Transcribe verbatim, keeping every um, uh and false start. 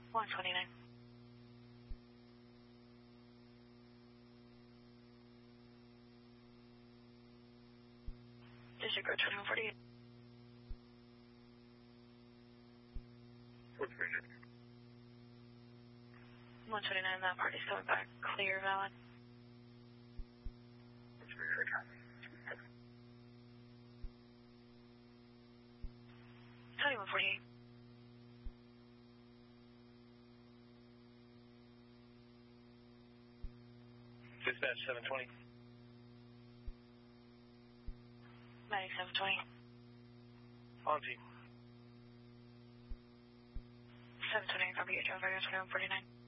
one twenty-nine. District Road twenty-one forty-eight. What's major? one twenty-nine, that party's coming back. Clear, valid. What's major? twenty-one forty-eight. Dispatch seven twenty. Medic seven twenty. On team. seven twenty, copy your driver, twenty-one forty-nine.